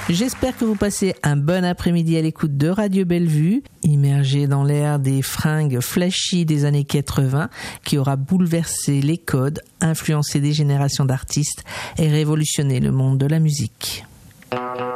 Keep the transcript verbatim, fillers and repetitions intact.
J'espère que vous passez un bon après-midi à l'écoute de Radio Bellevue, immergé dans l'ère des fringues flashy des années quatre-vingts, qui aura bouleversé les codes, influencé des générations d'artistes et révolutionné le monde de la musique.